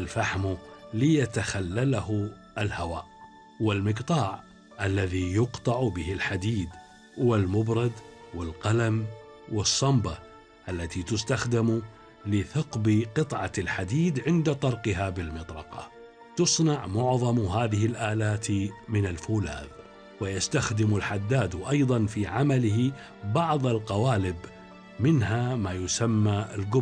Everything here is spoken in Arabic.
الفحم ليتخلله الهواء، والمقطاع الذي يقطع به الحديد، والمبرد، والقلم، والصنبة التي تستخدم لثقب قطعة الحديد عند طرقها بالمطرقة. تصنع معظم هذه الآلات من الفولاذ، ويستخدم الحداد أيضا في عمله بعض القوالب، منها ما يسمى القبة